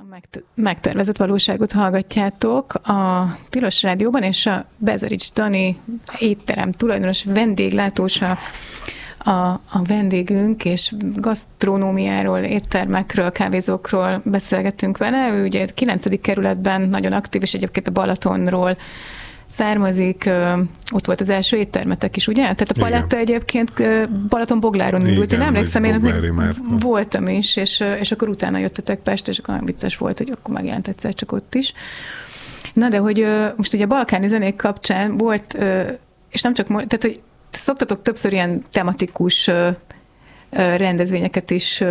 Megtervezett valóságot hallgatjátok a Tilos Rádióban, és a Bezerics Dani étterem tulajdonos vendéglátósa a vendégünk, és gasztronómiáról, éttermekről, kávézókról beszélgettünk vele. Ő ugye 9. kerületben nagyon aktív, és egyébként a Balatonról származik, ott volt az első éttermetek is, ugye? Tehát a paletta egyébként Balaton-Bogláron indult. Én emlékszem, én még voltam is, és akkor utána jöttetek Pest, és akkor olyan vicces volt, hogy akkor megjelent egyszer csak ott is. Na, de hogy most ugye a balkáni zenék kapcsán volt, és nem csak, tehát hogy szoktatok többször ilyen tematikus rendezvényeket is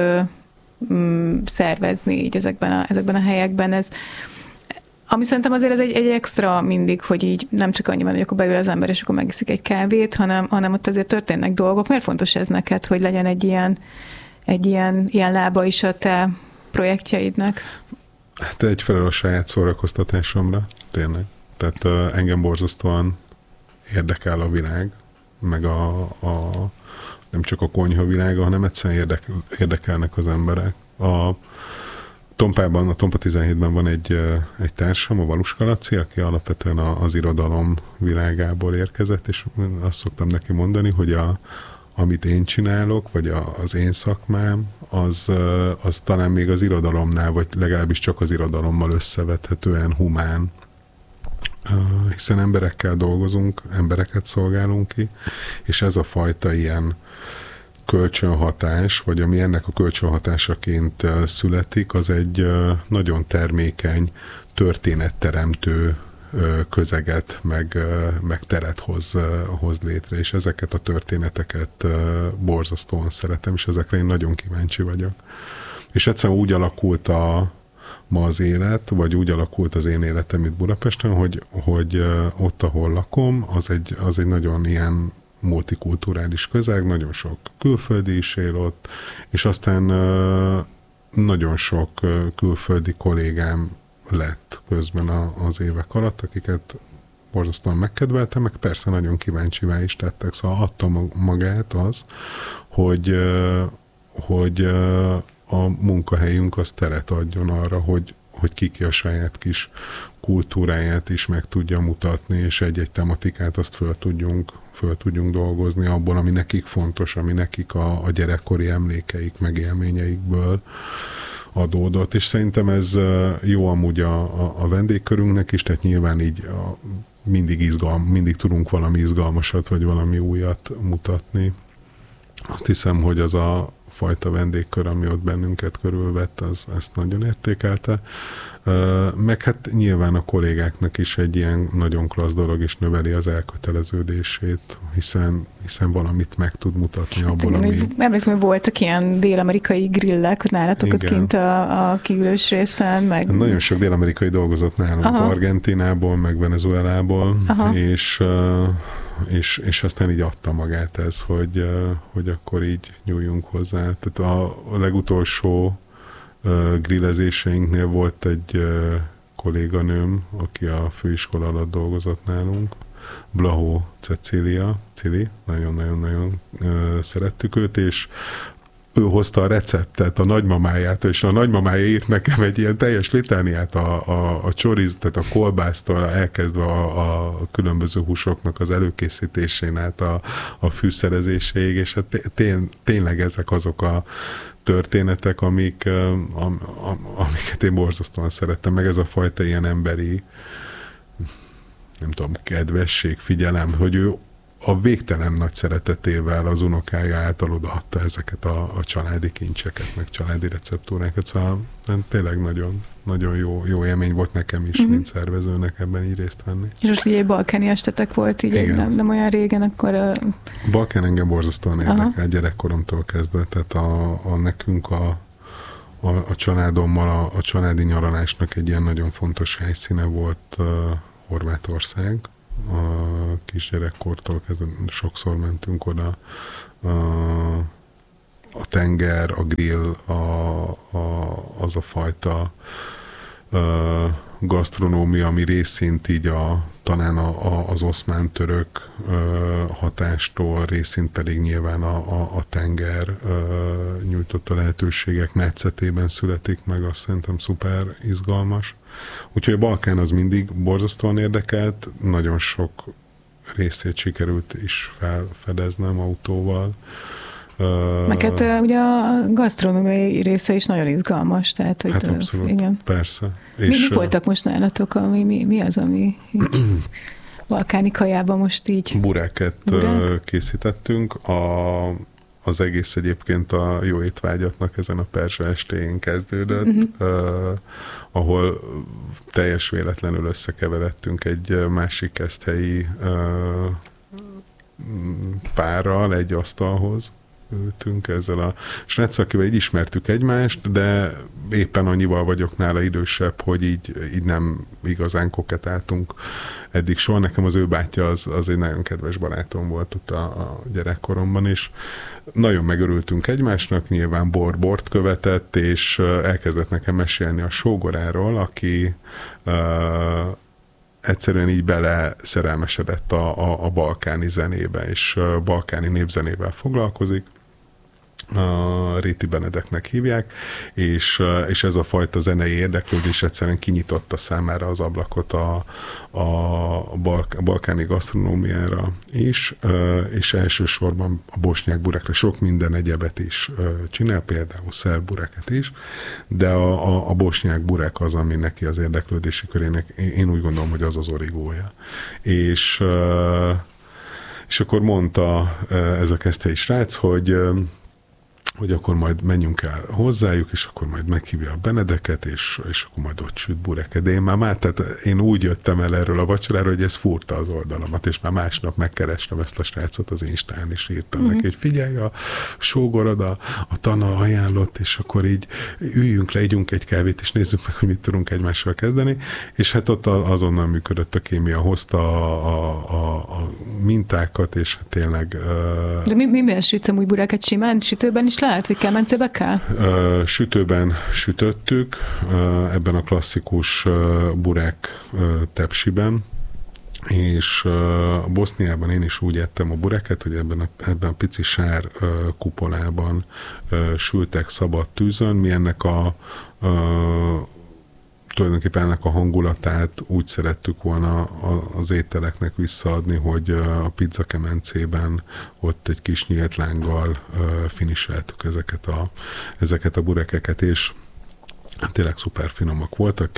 szervezni így ezekben a helyekben. Ami szerintem azért ez egy extra mindig, hogy így nem csak annyi van, hogy akkor beül az ember, és akkor megiszik egy kávét, hanem ott azért történnek dolgok. Miért fontos ez neked, hogy legyen egy ilyen lába is a te projektjeidnek? Hát egyfelől a saját szórakoztatásomra, tényleg. Tehát engem borzasztóan érdekel a világ, meg nem csak a konyha világa, hanem egyszerűen érdekelnek az emberek. A Tompában, a Tompa 17-ben van egy társam, a Valuska Laci, aki alapvetően az irodalom világából érkezett, és azt szoktam neki mondani, hogy amit én csinálok, vagy az én szakmám, az talán még az irodalomnál, vagy legalábbis csak az irodalommal összevethetően humán. Hiszen emberekkel dolgozunk, embereket szolgálunk ki, és ez a fajta ilyen kölcsönhatás, vagy ami ennek a kölcsönhatásaként születik, az egy nagyon termékeny, történetteremtő közeget, meg teret hoz létre, és ezeket a történeteket borzasztóan szeretem, és ezekre én nagyon kíváncsi vagyok. És egyszerűen úgy alakult ma az élet, vagy úgy alakult az én életem itt Budapesten, hogy ott, ahol lakom, az egy nagyon ilyen multikulturális közeg, nagyon sok külföldi is él ott, és aztán nagyon sok külföldi kollégám lett közben az évek alatt, akiket borzasztóan megkedveltem, meg persze nagyon kíváncsivá is tettek, szóval adta magát az, hogy a munkahelyünk az teret adjon arra, hogy ki a saját kis kultúráját is meg tudja mutatni, és egy-egy tematikát azt föl tudjunk dolgozni abból, ami nekik fontos, ami nekik a gyerekkori emlékeik, megélményeikből adódott, és szerintem ez jó amúgy a vendégkörünknek is, tehát nyilván így mindig tudunk valami izgalmasat, vagy valami újat mutatni. Azt hiszem, hogy az a fajta vendégkör, ami ott bennünket körülvett, ezt nagyon értékelte. Meg hát nyilván a kollégáknak is egy ilyen nagyon klassz dolog is növeli az elköteleződését, hiszen valamit meg tud mutatni abból, ami... Emlékszem, hogy voltak ilyen dél-amerikai grillek nálatok ott kint a kívülös részen, meg... Nagyon sok dél-amerikai dolgozott nálunk, Argentinából, meg Venezuelából, és aztán így adta magát ez, hogy akkor így nyúljunk hozzá. Tehát a legutolsó grillezéseinknél volt egy kolléganőm, aki a főiskola alatt dolgozott nálunk, Blahó Cili, nagyon-nagyon-nagyon szerettük őt, és ő hozta a receptet a nagymamáját, és a nagymamája írt nekem egy ilyen teljes litániát a csoriz, tehát a kolbásztól elkezdve a különböző húsoknak az előkészítésén át a fűszerezéséig, és hát tényleg ezek azok a történetek, amiket én borzasztóan szerettem, meg ez a fajta ilyen emberi, nem tudom, kedvesség, figyelem, hogy ő a végtelen nagy szeretetével az unokája által odaadta ezeket a családi kincseket, meg családi receptúrákat, szóval tényleg nagyon, nagyon jó élmény volt nekem is, mint szervezőnek ebben így részt venni. És most ugye egy balkáni estetek volt, így nem olyan régen, akkor... Balkán engem borzasztóan érdekel, gyerekkoromtól kezdve, tehát nekünk a családommal a családi nyaralásnak egy ilyen nagyon fontos helyszíne volt Horvátország. A kisgyerekkortól kezdve sokszor mentünk oda, a tenger, a grill, az a fajta gasztronómia, ami részint így a talán az oszmán-török hatástól, részint pedig nyilván a tenger nyújtotta lehetőségek metszetében születik meg, azt szerintem szuper izgalmas. Úgyhogy a Balkán az mindig borzasztóan érdekelt, nagyon sok részét sikerült is felfedeznem autóval. Meg hát ugye a gasztronómiai része is nagyon izgalmas. Tehát, hogy hát abszolút, igen. Persze. Mik voltak most nálatok? Mi az, ami balkáni kajában most így? Bureket készítettünk. Az egész egyébként a jó étvágyatnak ezen a perzsa estéjén kezdődött, ahol teljes véletlenül összekeveredtünk egy másik keszthelyi párral egy asztalhoz. Ültünk ezzel a sráccal, akivel így ismertük egymást, de éppen annyival vagyok nála idősebb, hogy így nem igazán koketáltunk eddig soha. Nekem az ő bátyja az egy nagyon kedves barátom volt ott a gyerekkoromban is. Nagyon megörültünk egymásnak, nyilván bort követett, és elkezdett nekem mesélni a sógoráról, aki egyszerűen így bele szerelmesedett a balkáni zenébe, és balkáni népzenével foglalkozik. Réti Benedeknek hívják, és ez a fajta zenei érdeklődés egyszerűen kinyitotta számára az ablakot a balkáni gasztronómiára is, és elsősorban a bosnyák burekre sok minden egyebet is csinál, például szerb bureket is, de a bosnyák burek az, ami neki az érdeklődési körének, én úgy gondolom, hogy az az origója. És akkor mondta ez a keszthelyi srác, hogy akkor majd menjünk el hozzájuk, és akkor majd meghívja a Benedeket, és akkor majd ott süt bureket. De tehát én úgy jöttem el erről a vacsoráról, hogy ez furta az oldalamat, és már másnap megkerestem ezt a srácot az Instán, és írtam neki, hogy figyelj, a sógorod, a Tana ajánlott, és akkor így üljünk le, ígyunk egy kávét, és nézzük meg, hogy mit tudunk egymással kezdeni, és hát ott azonnal működött a kémia, hozta a mintákat, és tényleg... De miben sütsz amúgy burákat? Simán sütőben is lehet, hogy kemencébe kell? Sütőben sütöttük, ebben a klasszikus burek tepsiben, és Boszniában én is úgy ettem a bureket, hogy ebben a pici sár kupolában sültek szabad tűzön. Mi ennek tulajdonképpen ennek a hangulatát úgy szerettük volna az ételeknek visszaadni, hogy a pizza kemencében ott egy kis nyílt lánggal finiseltük ezeket a burekeket, és tényleg szuper finomak voltak.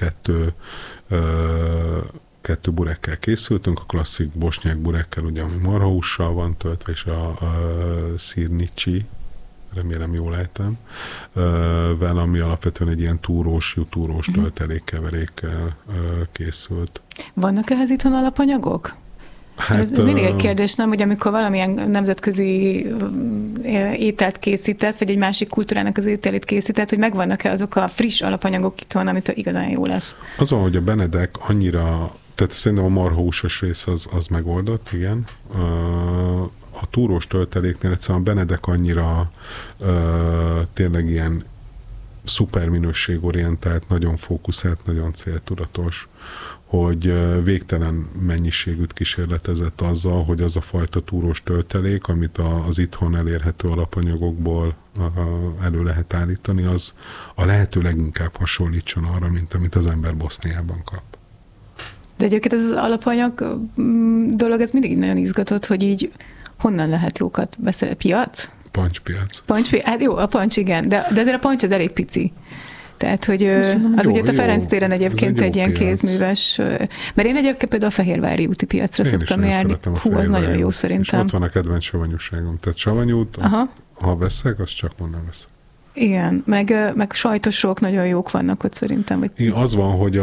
Kettő burekkel készültünk, a klasszik bosnyák burekkel, ugye, ami marhahússal van töltve, és a szirnicsi, remélem jól ejtem, ami alapvetően egy ilyen jutúrós töltelékkeverékkel készült. Vannak ehhez itthon alapanyagok? Hát, ez mindig egy kérdés, nem, hogy amikor valamilyen nemzetközi ételt készítesz, vagy egy másik kultúrának az ételét készített, hogy megvannak-e azok a friss alapanyagok itthon, amitől igazán jó lesz? Az van, hogy a Benedek annyira, tehát szerintem a marhahúsos rész az megoldott, igen. A túrós tölteléknél egyszerűen a Benedek annyira tényleg ilyen szuper minőségorientált, nagyon fókuszált, nagyon céltudatos, hogy végtelen mennyiségűt kísérletezett azzal, hogy az a fajta túrós töltelék, amit az itthon elérhető alapanyagokból elő lehet állítani, az a lehető leginkább hasonlítson arra, mint amit az ember Boszniában kap. De egyébként ez az alapanyag dolog, ez mindig nagyon izgatott, hogy így honnan lehet jókat beszélni? Piac? Pancspiac. Hát jó, a pancs igen, de azért a pancs az elég pici. Tehát, hogy az ugye a Ferenc téren egyébként egy ilyen kézműves, mert én egyébként például a Fehérvári úti piacra szoktam járni. Hú, az nagyon jó szerintem. És ott van a kedvenc savanyúságom. Tehát savanyút, ha veszek, azt csak onnan veszek. Igen, meg sajtosok nagyon jók vannak ott szerintem. Igen, az van, hogy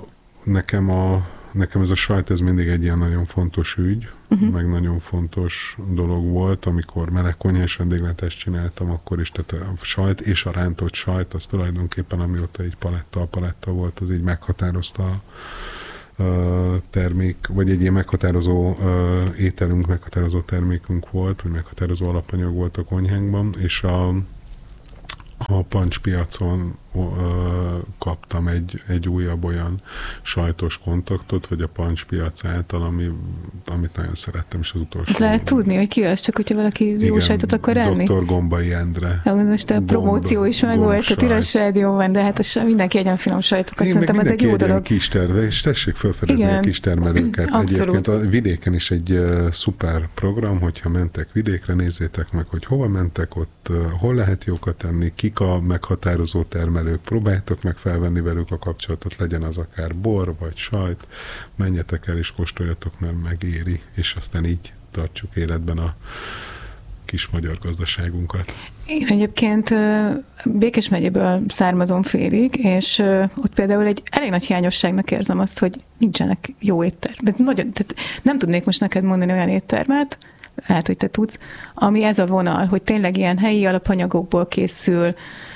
nekem ez a sajt, ez mindig egy ilyen nagyon fontos ügy, meg nagyon fontos dolog volt, amikor melegkonyhás vendéglátást csináltam, akkor is, tehát a sajt és a rántott sajt, az tulajdonképpen amióta egy paletta volt, az így meghatározta a termék, vagy egy ilyen meghatározó ételünk, meghatározó termékünk volt, vagy meghatározó alapanyag volt a konyhánkban, és a pancspiacon kaptam egy újabb olyan sajtos kontaktot, vagy a Punch piac által, amit nagyon szerettem, és az utolsó... Ez lehet tudni, hogy ki az, csak hogyha valaki jó sajtot akar enni? Dr. Gombai Endre. Most a promóció is meg volt a Tilos Rádióban, de hát mindenki egyen finom sajtokat, szerintem ez egy jó dolog. Kisterve, és tessék felfedezni a kistermelőket. Egyébként a vidéken is egy szuper program, hogyha mentek vidékre, nézzétek meg, hogy hova mentek, ott hol lehet jókat enni, kik a meghatározó termelők, próbáljátok meg felvenni velük a kapcsolatot, legyen az akár bor vagy sajt, menjetek el és kóstoljatok, mert megéri, és aztán így tartsuk életben a kis magyar gazdaságunkat. Én egyébként Békés megyéből származom félig, és ott például egy elég nagy hiányosságnak érzem azt, hogy nincsenek jó éttermek. Tehát nem tudnék most neked mondani olyan éttermet, lehet, hogy te tudsz, ami ez a vonal, hogy tényleg ilyen helyi alapanyagokból készül,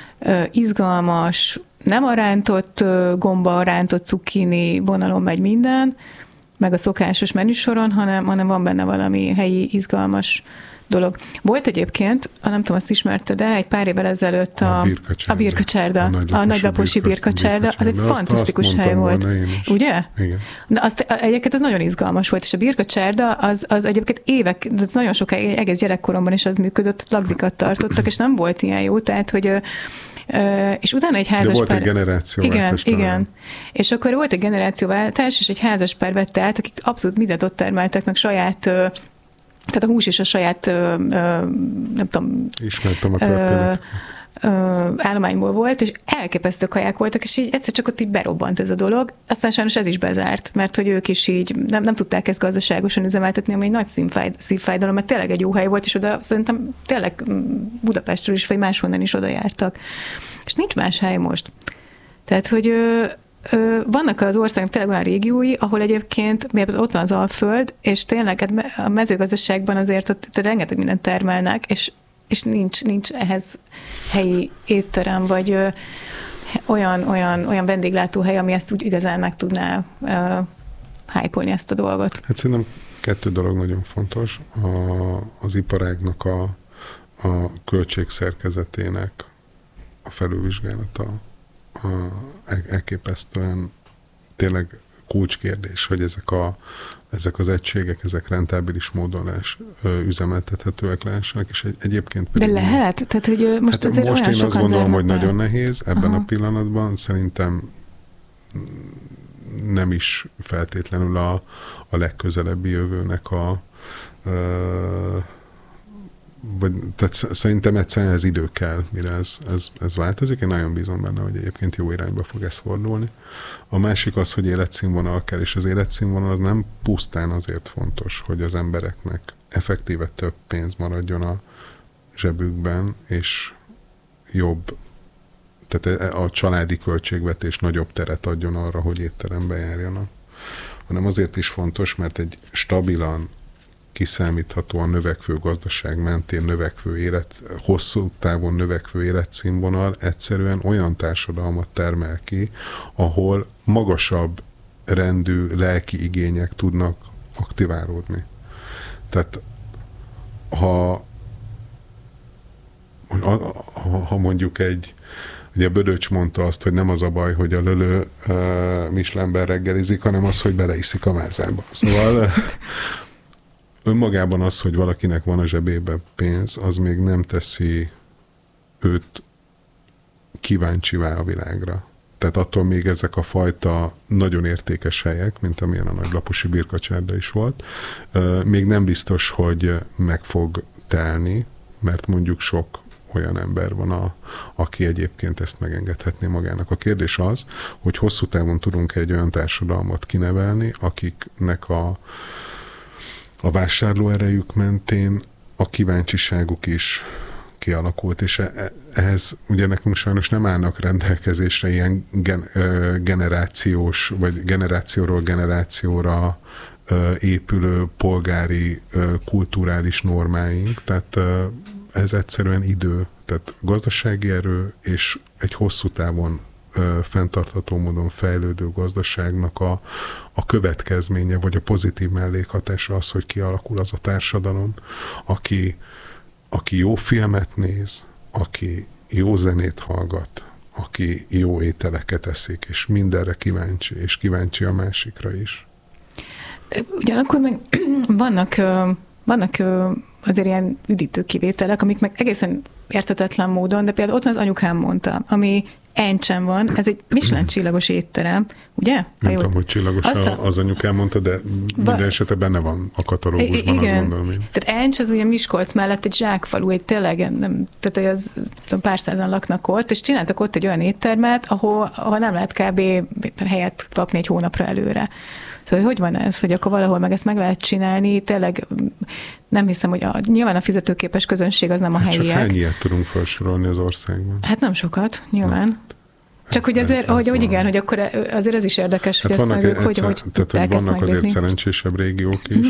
izgalmas, nem a rántott gomba, a rántott cukkini vonalon megy minden, meg a szokásos menüsoron, hanem van benne valami helyi, izgalmas dolog. Volt egyébként, nem tudom, azt ismerted, de egy pár évvel ezelőtt a Birkacsárda, a nagylaposi Birkacsárda, az egy fantasztikus hely volt. Ugye? Igen. De egyébként ez nagyon izgalmas volt, és a Birkacsárda az egyébként évek, nagyon sokáig, egész gyerekkoromban is az működött, lagzikat tartottak, és nem volt ilyen jó, tehát, hogy és utána egy házas pár... De volt egy generációváltás. Igen. És akkor volt egy generációváltás, és egy házas pár vette át, akik abszolút mindent ott termeltek, meg saját, tehát a hús és a saját, nem tudom... Ismertem a történet. Állományból volt, és elképesztő kaják voltak, és így egyszer csak ott így berobbant ez a dolog. Aztán sajnos ez is bezárt, mert hogy ők is így nem tudták ezt gazdaságosan üzemeltetni, ami egy nagy szívfájdalom, mert tényleg egy jó hely volt, és oda szerintem tényleg Budapestről is, vagy máshonnan is oda jártak. És nincs más hely most. Tehát, hogy vannak az országnak tényleg olyan régiói, ahol egyébként ott van az Alföld, és tényleg a mezőgazdaságban azért ott rengeteg mindent termelnek, és nincs ehhez helyi étterem, vagy olyan vendéglátóhely, ami ezt úgy igazán meg tudná hype-olni ezt a dolgot. Hát szerintem 2 dolog nagyon fontos. Az iparágnak a költségszerkezetének a felülvizsgálata elképesztően tényleg kulcskérdés, hogy ezek az egységek, ezek rentábilis módon üzemeltethetőek lehessenek, és egyébként pedig... De lehet? Tehát, hogy most azért most olyan én azt gondolom, hogy be. nagyon nehéz ebben a pillanatban. Szerintem nem is feltétlenül a legközelebbi jövőnek tehát szerintem egyszerűen ez idő kell, mire ez változik. Én nagyon bízom benne, hogy egyébként jó irányba fog ez fordulni. A másik az, hogy életszínvonal kell, és az életszínvonal az nem pusztán azért fontos, hogy az embereknek effektíve több pénz maradjon a zsebükben, és jobb, tehát a családi költségvetés nagyobb teret adjon arra, hogy étterembe járjanak. Hanem azért is fontos, mert egy stabilan, kiszámíthatóan növekvő gazdaság mentén hosszú távon növekvő életszínvonal egyszerűen olyan társadalmat termel ki, ahol magasabb rendű lelki igények tudnak aktiválódni. Tehát ha mondjuk ugye Bödöcs mondta azt, hogy nem az a baj, hogy a lölő Michelinben reggelizik, hanem az, hogy beleiszik a vázába. Szóval önmagában az, hogy valakinek van a zsebében pénz, az még nem teszi őt kíváncsivá a világra. Tehát attól még ezek a fajta nagyon értékes helyek, mint amilyen a nagylaposi Birkacsárda is volt, még nem biztos, hogy meg fog telni, mert mondjuk sok olyan ember van, aki egyébként ezt megengedhetné magának. A kérdés az, hogy hosszú távon tudunk egy olyan társadalmat kinevelni, akiknek a vásárlóerejük mentén a kíváncsiságuk is kialakult, és ehhez ugye nekünk sajnos nem állnak rendelkezésre ilyen generációs, vagy generációról generációra épülő polgári, kulturális normáink, tehát ez egyszerűen idő, tehát gazdasági erő, és egy hosszú távon fenntartható módon fejlődő gazdaságnak a következménye, vagy a pozitív mellékhatása az, hogy kialakul az a társadalom, aki jó filmet néz, aki jó zenét hallgat, aki jó ételeket eszik, és mindenre kíváncsi, és kíváncsi a másikra is. Ugyanakkor meg vannak azért ilyen üdítő kivételek, amik meg egészen érthetetlen módon, de például ott az anyukám mondta, ami Encsen van, ez egy Michelin csillagos étterem, ugye? Nem tudom, hogy csillagos az anyukám mondta, de minden esetben benne van a katalógusban, azt gondolom én. Tehát Encs az ugye Miskolc mellett egy zsákfalu, egy tényleg, tehát az, pár százan laknak ott, és csináltak ott egy olyan éttermet, ahol nem lehet kb. Helyet kapni egy hónapra előre. Szóval hogy van ez, hogy akkor valahol meg ezt meg lehet csinálni, tényleg nem hiszem, hogy nyilván a fizetőképes közönség az nem a helyiek. Csak hány ilyet tudunk felsorolni az országban? Hát nem sokat, nyilván. Csak hogy azért, hogy igen, hogy akkor azért ez is érdekes, hát hogy azt meg hogy tudták ezt vannak azért szerencsésebb régiók is.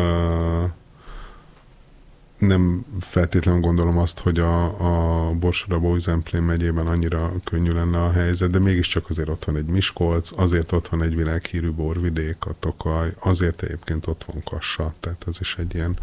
Nem feltétlenül gondolom azt, hogy a Borsod-Abaúj-Zemplén megyében annyira könnyű lenne a helyzet, de mégiscsak azért ott van egy Miskolc, azért ott van egy világhírű borvidék, a Tokaj, azért egyébként ott van Kassa, tehát ez is egy ilyen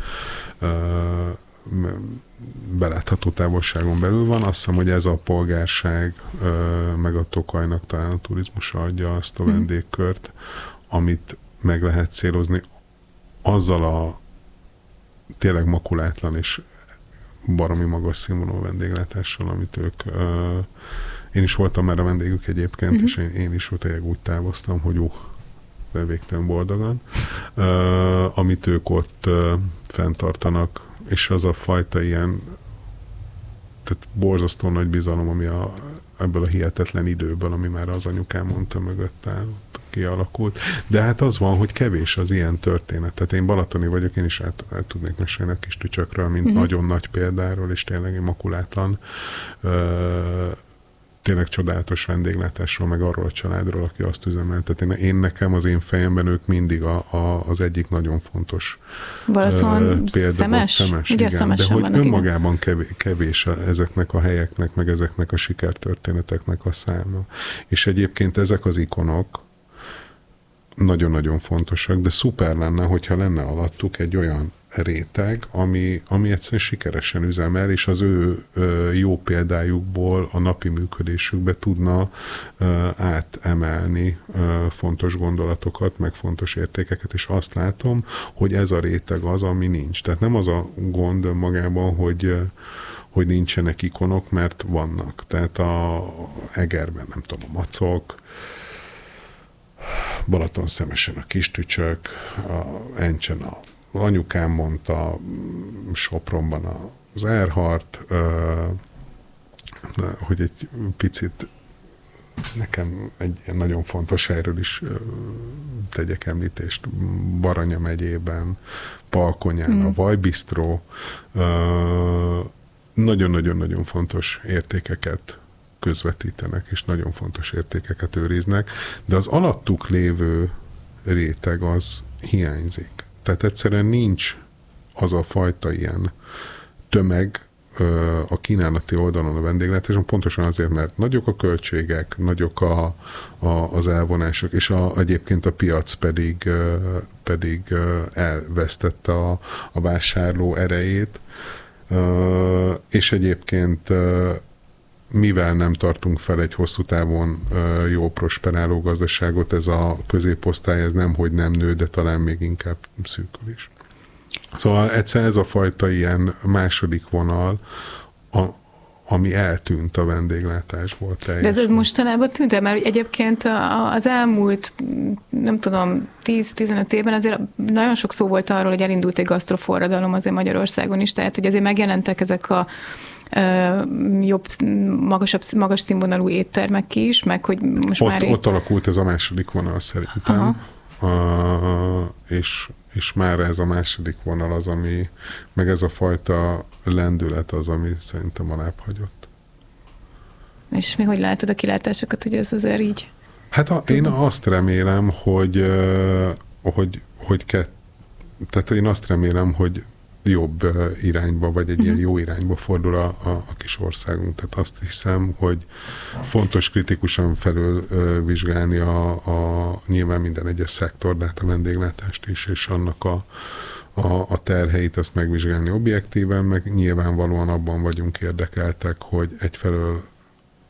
belátható távolságon belül van. Azt hiszem, hogy ez a polgárság, meg a Tokajnak talán a turizmusa adja azt a vendégkört, amit meg lehet célozni azzal a tényleg makulátlan és baromi magas színvonalú vendéglátással, amit ők... Én is voltam már a vendégük egyébként, és én is tényleg úgy távoztam, hogy végtelen boldogan, amit ők ott fenntartanak, és az a fajta ilyen, tehát borzasztó nagy bizalom, ami ebből a hihetetlen időből, ami már az anyukám mondta mögött áll, kialakult. De hát az van, hogy kevés az ilyen történet. Tehát én balatoni vagyok, én is el tudnék mesélni a Kis Tücsökről, mint nagyon nagy példáról, és tényleg egy makulátlan, tényleg csodálatos vendéglátásról, meg arról a családról, aki azt üzemeltet. Én nekem, az én fejemben ők mindig az egyik nagyon fontos Balaton példa. Szemes? Igen, de hogy önmagában kevés ezeknek a helyeknek, meg ezeknek a sikertörténeteknek a száma. És egyébként ezek az ikonok nagyon-nagyon fontosak, de szuper lenne, hogyha lenne alattuk egy olyan réteg, ami egyszerűen sikeresen üzemel, és az ő jó példájukból a napi működésükbe tudna átemelni fontos gondolatokat, meg fontos értékeket, és azt látom, hogy ez a réteg az, ami nincs. Tehát nem az a gond önmagában, hogy nincsenek ikonok, mert vannak. Tehát a Egerben, nem tudom, a Macok, Balatonszemesen a Kis Tücsök, a Encsen a anyukám mondta, Sopronban az Erhardt, hogy egy picit nekem egy ilyen nagyon fontos helyről is tegyek említést, Baranya megyében, Palkonyán a Vajbisztró, nagyon-nagyon-nagyon fontos értékeket közvetítenek, és nagyon fontos értékeket őriznek, de az alattuk lévő réteg az hiányzik. Tehát egyszerűen nincs az a fajta ilyen tömeg a kínálati oldalon a vendéglátáson, pontosan azért, mert nagyok a költségek, nagyok az elvonások, és egyébként a piac pedig elvesztette a vásárló erejét, és egyébként mivel nem tartunk fel egy hosszú távon jó prosperáló gazdaságot, ez a középosztály ez nemhogy nem nő, de talán még inkább szűkül is. Szóval egyszerűen ez a fajta ilyen második vonal, ami eltűnt a vendéglátásból teljesen. De ez mostanában tűnt, mert egyébként az elmúlt, nem tudom, 10-15 évben azért nagyon sok szó volt arról, hogy elindult egy gasztroforradalom azért Magyarországon is, tehát hogy azért megjelentek ezek a magas színvonalú éttermek is, meg hogy most már... Ott alakult ez a második vonal szerintem, és már ez a második vonal az, ami, meg ez a fajta lendület az, ami szerintem alább hagyott. És mi hogy látod a kilátásokat, hogy ez azért így? Hát én azt remélem, tehát én azt remélem, hogy jobb irányba, vagy egy ilyen jó irányba fordul a kis országunk. Tehát azt hiszem, hogy fontos kritikusan felülvizsgálni nyilván minden egyes szektor, de hát a vendéglátást is, és annak a terheit azt megvizsgálni objektíven, meg nyilvánvalóan abban vagyunk érdekeltek, hogy egyfelől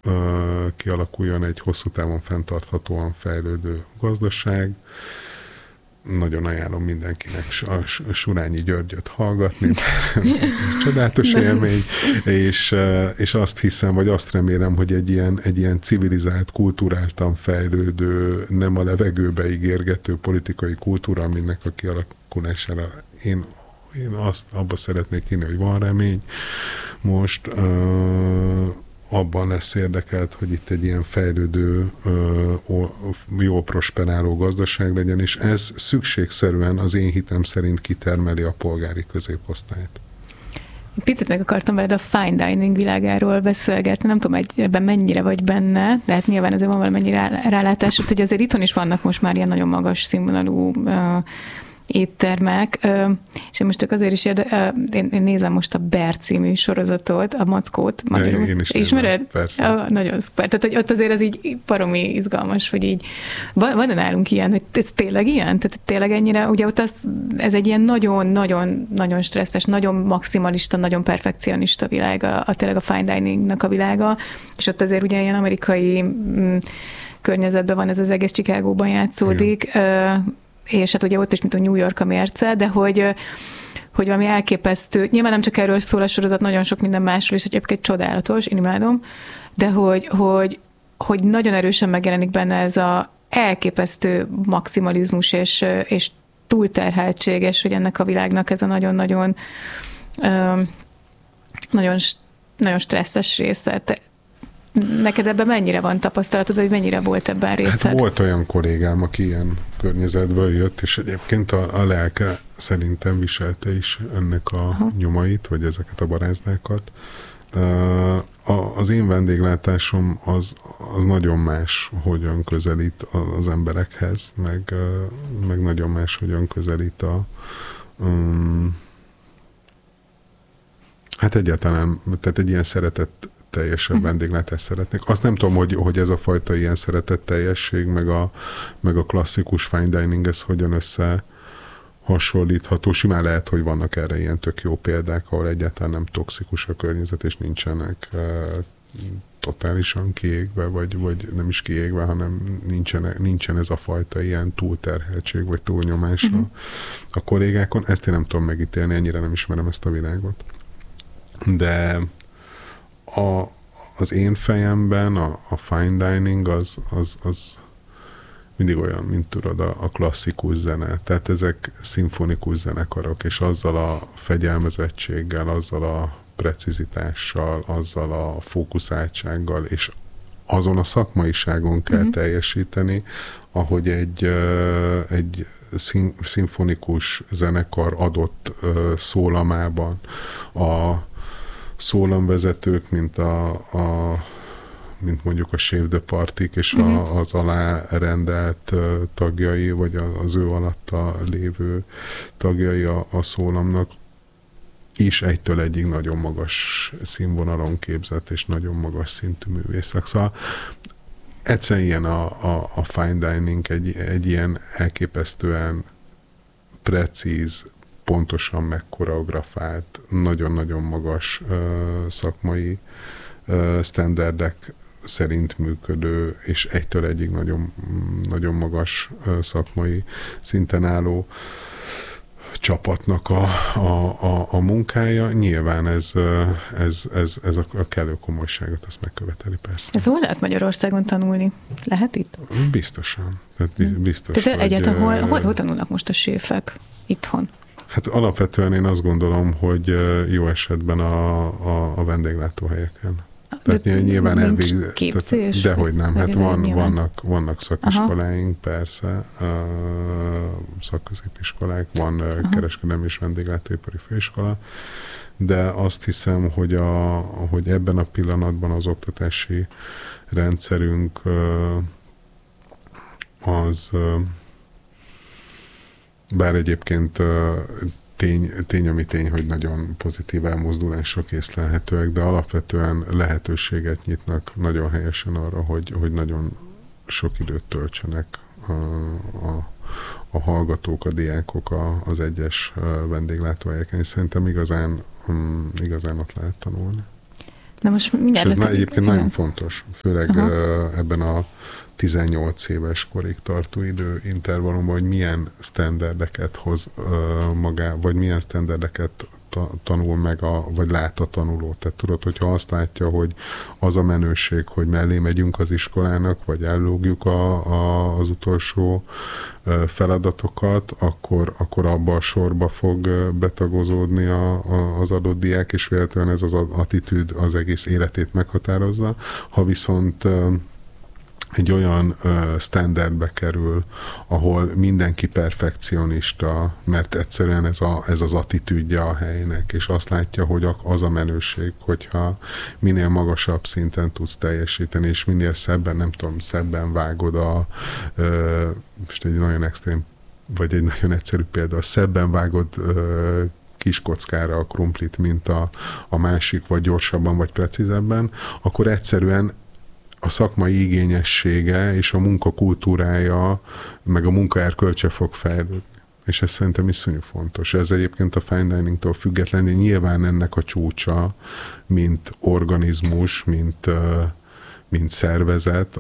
kialakuljon egy hosszú távon fenntarthatóan fejlődő gazdaság. Nagyon ajánlom mindenkinek a Surányi Györgyöt hallgatni. Csodálatos élmény, és azt hiszem, vagy azt remélem, hogy egy ilyen civilizált, kulturáltan fejlődő, nem a levegőbe ígérgető politikai kultúra, aminek a kialakulására én azt abba szeretnék hinni, hogy van remény. Most abban lesz érdekelt, hogy itt egy ilyen fejlődő, jól prosperáló gazdaság legyen, és ez szükségszerűen az én hitem szerint kitermeli a polgári középosztályt. Picit meg akartam veled a fine dining világáról beszélgetni, nem tudom, ebben mennyire vagy benne, de hát nyilván ezért van valamennyi rálátásod, hogy azért itthon is vannak most már ilyen nagyon magas színvonalú éttermek, és én most csak azért is én nézem most a Bear című sorozatot, a Mackót magyarul. Én is ismered? Persze. Nagyon szuper. Tehát, hogy ott azért ez így baromi izgalmas, hogy így van nálunk ilyen, hogy ez tényleg ilyen? Tehát tényleg ennyire, ugye ott ez egy ilyen nagyon stresszes, nagyon maximalista, nagyon perfekcionista világ, tényleg a fine diningnak a világa, és ott azért ugye ilyen amerikai környezetben van, ez az egész Chicagóban játszódik, igen. És hát ugye ott is, mint a New York a mérce, de hogy valami elképesztő, nyilván nem csak erről szól a sorozat, nagyon sok minden másról is, hogy egyébként csodálatos, én imádom, de hogy nagyon erősen megjelenik benne ez a elképesztő maximalizmus és túlterheltség, és hogy ennek a világnak ez a nagyon stresszes része. Neked ebben mennyire van tapasztalatod, vagy mennyire volt ebben részed? Hát volt olyan kollégám, aki ilyen környezetből jött, és egyébként a lelke szerintem viselte is ennek a nyomait, vagy ezeket a barázdákat. Az én vendéglátásom az nagyon más, hogyan közelít az emberekhez, meg nagyon más, hogyan közelít hát egyáltalán, tehát egy ilyen teljesebb vendéglátást szeretnék. Azt nem tudom, hogy ez a fajta ilyen szeretetteljesség, meg a klasszikus fine dining, ez hogyan összehasonlítható. Simán lehet, hogy vannak erre ilyen tök jó példák, ahol egyáltalán nem toxikus a környezet, és nincsenek totálisan kiégve, vagy nem is kiégve, hanem nincsen ez a fajta ilyen túlterheltség, vagy túlnyomás a kollégákon. Ezt én nem tudom megítélni, ennyire nem ismerem ezt a világot. De az én fejemben a fine dining az mindig olyan, mint tudod, a klasszikus zene. Tehát ezek szimfonikus zenekarok, és azzal a fegyelmezettséggel, azzal a precizitással, azzal a fókuszáltsággal, és azon a szakmaiságon kell teljesíteni, ahogy egy szimfonikus zenekar adott szólamában a szólamvezetők, mint mondjuk a Shave the Partik, és az alárendelt tagjai, vagy az ő alatta lévő tagjai a szólamnak is egytől egyig nagyon magas színvonalon képzett, és nagyon magas szintű művészek. Szóval egyszerűen ilyen a fine dining, egy ilyen elképesztően precíz, pontosan megkoreografált, nagyon-nagyon magas szakmai sztenderdek szerint működő, és egytől egyig nagyon, nagyon magas szakmai szinten álló csapatnak a munkája. Nyilván ez a kellő komolyságot, azt megköveteli persze. Ez hol lehet Magyarországon tanulni? Lehet itt? Biztosan. Biztos, tehát egyáltalán hol tanulnak most a séfek itthon? Hát alapvetően én azt gondolom, hogy jó esetben a vendéglátóhelyeken. Tehát nyilván képzés? Dehogy nem. Hát vannak szakiskoláink, persze, szakközépiskolák, van kereskedelmi és vendéglátóipari főiskola, de azt hiszem, hogy ebben a pillanatban az oktatási rendszerünk az, bár egyébként tény, ami tény, hogy nagyon pozitív elmozdulások észlelhetőek, de alapvetően lehetőséget nyitnak nagyon helyesen arra, hogy nagyon sok időt töltsenek a hallgatók, a diákok az egyes vendéglátóhelyeken, és szerintem igazán ott lehet tanulni. Na most mindjárt... És ez egyébként nagyon fontos, főleg ebben a 18 éves korig tartó időintervallumban, hogy milyen sztenderdeket hoz magá, vagy milyen sztenderdeket tanul meg, vagy lát a tanuló. Tehát tudod, hogyha azt látja, hogy az a menőség, hogy mellé megyünk az iskolának, vagy ellógjuk az utolsó feladatokat, akkor abba a sorba fog betagozódni az adott diák, és véletlenül ez az attitűd az egész életét meghatározza. Ha viszont egy olyan standardbe kerül, ahol mindenki perfekcionista, mert egyszerűen ez az attitűdje a helynek, és azt látja, hogy az a menőség, hogyha minél magasabb szinten tudsz teljesíteni, és minél szebben vágod most egy nagyon extrém, vagy egy nagyon egyszerű példa, szebben vágod kis kockára a krumplit, mint a másik, vagy gyorsabban, vagy precízebben, akkor egyszerűen a szakmai igényessége és a munkakultúrája, meg a munkaerkölcse fog fejlődni. És ez szerintem iszonyú fontos. Ez egyébként a fine diningtól függetlenül nyilván ennek a csúcsa, mint organizmus, mint szervezet,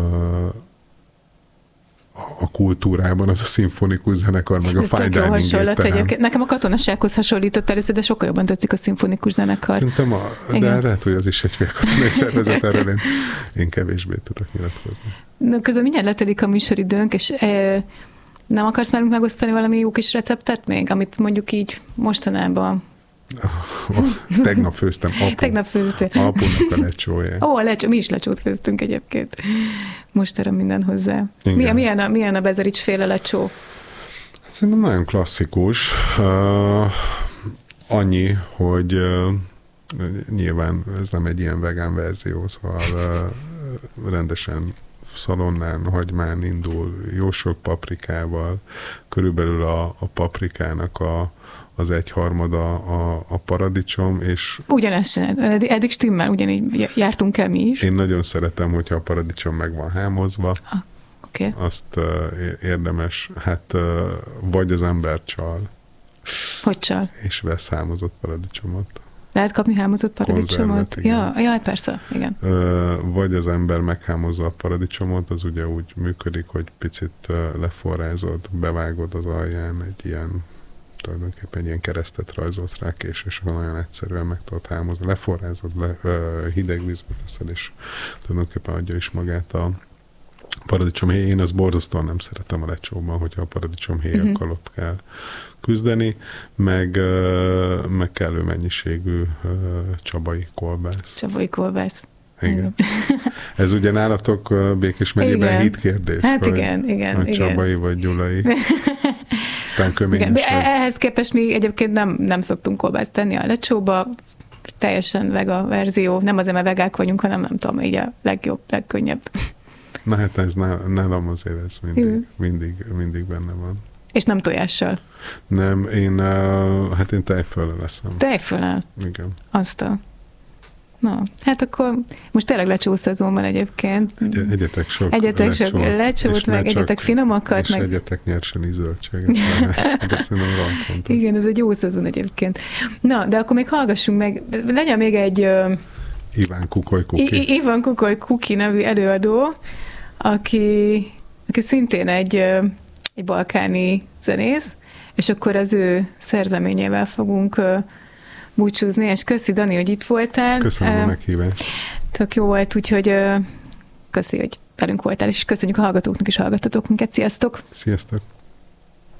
a kultúrában az a szimfonikus zenekar, meg a fine dining étterem. Nekem a katonasághoz hasonlított először, de sokkal jobban tetszik a szimfonikus zenekar. Szerintem, de lehet, hogy az is egyféle katonai szervezet, erről én kevésbé tudok nyilatkozni. Közben mindjárt letelik a műsoridőnk, és nem akarsz velünk megosztani valami jó kis receptet még, amit mondjuk így mostanában... Tegnap főztem. Apunak a lecsóját. Mi is lecsót főztünk egyébként. Most erre minden hozzá. Milyen a Bezerics féle lecsó? Szerintem nagyon klasszikus. Annyi, hogy nyilván ez nem egy ilyen vegán verzió, szóval rendesen szalonnán, hagymán indul, jó sok paprikával, körülbelül a paprikának az 1/3 a paradicsom, és... Ugyanezt csinálod, eddig stimmel, ugyanígy jártunk el mi is. Én nagyon szeretem, hogyha a paradicsom meg van hámozva. Okay. Azt érdemes, vagy az ember csal. Hogy csal? És vesz hámozott paradicsomot. Lehet kapni hámozott paradicsomot? Ja, persze, igen. Vagy az ember meghámozza a paradicsomot, az ugye úgy működik, hogy picit leforrázod, bevágod az alján tulajdonképpen egy ilyen keresztet rajzolsz rá és nagyon egyszerűen meg tudod hámozni. Leforrázod, hideg vízbe teszed, és tulajdonképpen adja is magát a paradicsom héj. Én azt borzasztóan nem szeretem a lecsóban, hogyha a paradicsom héjakkal ott kell küzdeni, meg kellő mennyiségű csabai kolbász. Csabai kolbász. Igen. Ez ugye nálatok Békés megyében hitkérdés? Hát igen. Csabai vagy gyulai. Ehhez képest mi egyébként nem szoktunk kolbászt tenni a lecsóba, teljesen vega verzió, nem azért, mert vegák vagyunk, hanem nem tudom, így a legjobb, legkönnyebb. Na hát ez nálam azért ez mindig benne van. És nem tojással? Nem, én tejföllel leszem. Tejföllel? Igen. Na, hát akkor most tényleg lecsószezonban egyébként. Egyetek sok lecsót, meg egyetek finomakat. És egyetek nyerseni zöldséget. Igen, ez egy jó szezon egyébként. Na, de akkor még hallgassunk meg, legyen még egy Iván Kukoly Kuki. Iván Kukoly Kuki nevű előadó, aki szintén egy balkáni zenész, és akkor az ő szerzeményével fogunk búcsúzni, és köszi, Dani, hogy itt voltál. Köszönöm a meghívást. Tök jó volt, úgyhogy köszi, hogy velünk voltál, és köszönjük a hallgatóknak és hallgattatok minket. Sziasztok! Sziasztok!